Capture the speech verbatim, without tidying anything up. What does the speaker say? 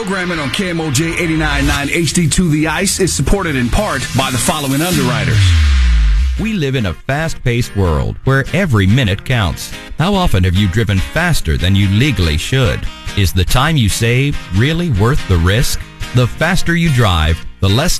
Programming on K M O J eighty-nine point nine H D two The Ice is supported in part by the following underwriters. We live in a fast-paced world where every minute counts. How often have you driven faster than you legally should? Is the time you save really worth the risk? The faster you drive, the less